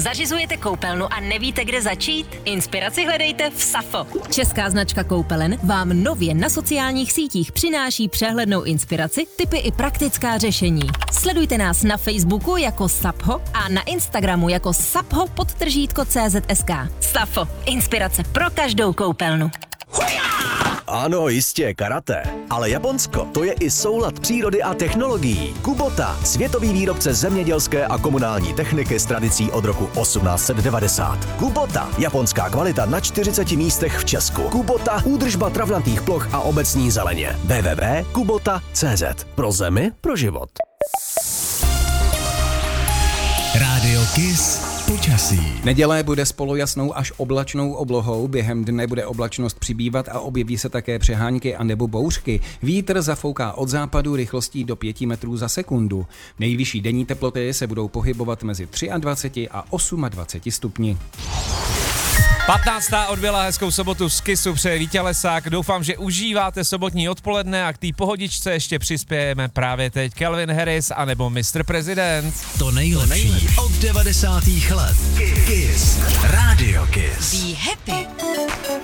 Zařizujete koupelnu a nevíte, kde začít? Inspiraci hledejte v Safo. Česká značka koupelen vám nově na sociálních sítích přináší přehlednou inspiraci, tipy i praktická řešení. Sledujte nás na Facebooku jako Sapho a na Instagramu jako sapho_CZSK. Safo. Inspirace pro každou koupelnu. Ano, jistě, karate. Ale Japonsko, to je i soulad přírody a technologií. Kubota, světový výrobce zemědělské a komunální techniky s tradicí od roku 1890. Kubota, japonská kvalita na 40 místech v Česku. Kubota, údržba travnatých ploch a obecní zeleně. www.kubota.cz. Pro zemi, pro život. Rádio Kiss. Počasí. Neděle bude s polojasnou až oblačnou oblohou, během dne bude oblačnost přibývat a objeví se také přehánky a nebo bouřky. Vítr zafouká od západu rychlostí do 5 metrů za sekundu. Nejvyšší denní teploty se budou pohybovat mezi 23 a 28 stupni. 15. odbyla hezkou sobotu z Kissu, přeje Vítě Lesák. Doufám, že užíváte sobotní odpoledne a k té pohodičce ještě přispějeme právě teď Calvin Harris anebo Mr. President. To nejlepší od 90. let. Kiss. Radio Kiss. Be happy.